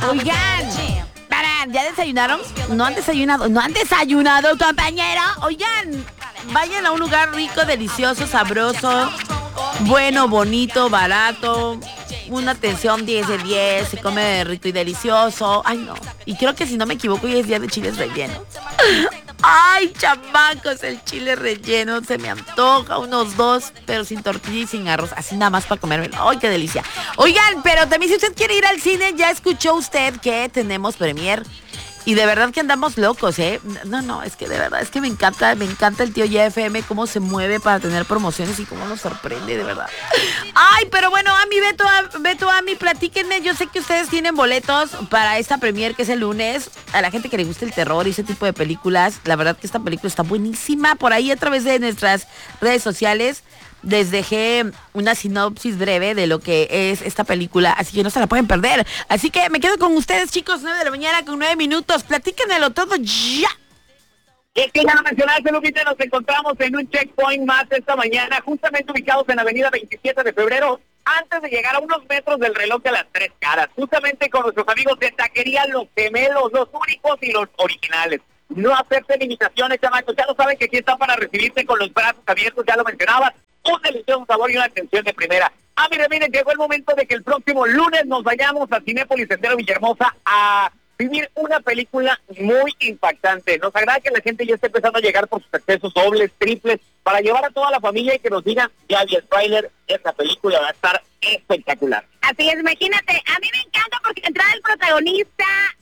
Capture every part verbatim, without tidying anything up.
Oigan, paran, ¿ya desayunaron? ¿No han desayunado? ¿No han desayunado, compañero? Oigan, vayan a un lugar rico, delicioso, sabroso, bueno, bonito, barato, una atención diez de diez, se come rico y delicioso. Ay, no. Y creo que si no me equivoco, hoy es día de chiles rellenos. Ay, chamacos, el chile relleno se me antoja, unos dos, pero sin tortilla y sin arroz, así nada más para comérmelo. Ay, qué delicia. Oigan, pero también si usted quiere ir al cine, ya escuchó usted que tenemos premier. Y de verdad que andamos locos, ¿eh? No, no, es que de verdad, es que me encanta, me encanta el tío Y F M, cómo se mueve para tener promociones y cómo nos sorprende, de verdad. Ay, pero bueno, Ami, Beto, Beto, Ami, platíquenme. Yo sé que ustedes tienen boletos para esta premier que es el lunes. A la gente que le gusta el terror y ese tipo de películas, la verdad que esta película está buenísima. Por ahí a través de nuestras redes sociales les dejé una sinopsis breve de lo que es esta película, así que no se la pueden perder. Así que me quedo con ustedes, chicos, nueve de la mañana con nueve minutos. Platíquenmelo todo ya. Es que ya lo mencionaste, Lupita, nos encontramos en un checkpoint más esta mañana, justamente ubicados en avenida veintisiete de febrero, antes de llegar a unos metros del reloj de las Tres Caras, justamente con nuestros amigos de Taquería Los Gemelos, los únicos y los originales. No acepten limitaciones, chamacos, ya lo saben que aquí están para recibirte con los brazos abiertos, ya lo mencionabas. Un delicioso sabor y una atención de primera. Ah, miren, miren, llegó el momento de que el próximo lunes nos vayamos a Cinépolis Sendero Villahermosa a vivir una película muy impactante. Nos agrada que la gente ya esté empezando a llegar por sus accesos dobles, triples, para llevar a toda la familia y que nos digan, ya vi el tráiler, esta película va a estar espectacular. Así es, imagínate, a mí me encanta porque entrada el protagonista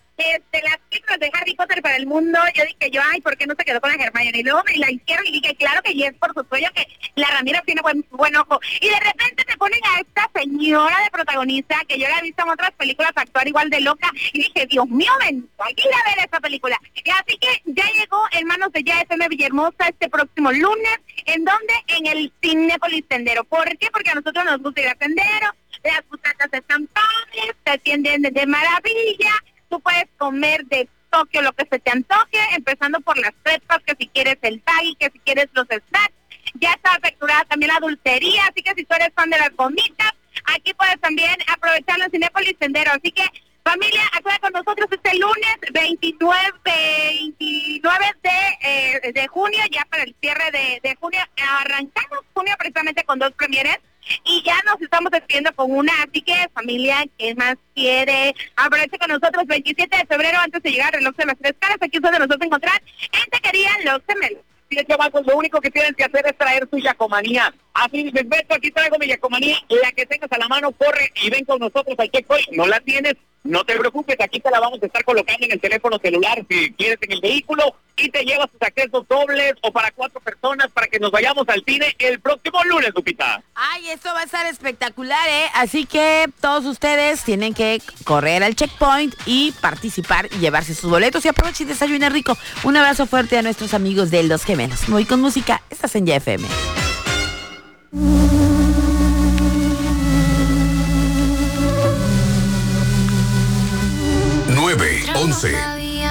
de las películas de Harry Potter para el mundo, yo dije yo, ay, ¿por qué no se quedó con la Hermione? Y luego me la hicieron y dije, claro que yes, por su sueño, que la Ramira tiene buen, buen ojo. Y de repente te ponen a esta señora de protagonista, que yo la he visto en otras películas actuar igual de loca, y dije, Dios mío, ven, hay que ir a ver esta película. Y así que ya llegó en manos de Ya F M Villahermosa este próximo lunes, ¿en dónde? En el Cinépolis Sendero. ¿Por qué? Porque a nosotros nos gusta ir a Sendero, las butacas están padres, te atienden de maravilla. Tú puedes comer de Tokio lo que se te antoje, empezando por las crepas, que si quieres el tagui, que si quieres los snacks. Ya está aperturada también la dulcería, así que si tú eres fan de las gomitas, aquí puedes también aprovecharlo en Cinépolis Sendero. Así que, familia, acuérdate con nosotros este lunes veintinueve, veintinueve de, eh, de junio, ya para el cierre de, de junio. Arrancamos junio precisamente con dos premieres. Y ya nos estamos despidiendo con una, así que familia, ¿qué más quiere? Aproveche con nosotros veintisiete de febrero antes de llegar al reloj de las Tres Caras, aquí es donde nos vas a encontrar en Taquería Los Gemelos. Sí, chavacos, lo único que tienen que hacer es traer su yacomanía. Así dices, Beto, aquí traigo mi yacomanía, la que tengas a la mano, corre y ven con nosotros al checkpoint. ¿No la tienes? No te preocupes, aquí te la vamos a estar colocando en el teléfono celular, si quieres, en el vehículo, y te llevas tus accesos dobles o para cuatro personas para que nos vayamos al cine el próximo lunes, Lupita. Ay, esto va a estar espectacular, ¿eh? Así que todos ustedes tienen que correr al checkpoint y participar y llevarse sus boletos y aprovechen y desayunen rico. Un abrazo fuerte a nuestros amigos de Los Gemelos. Me voy con música, estás en Ya F M.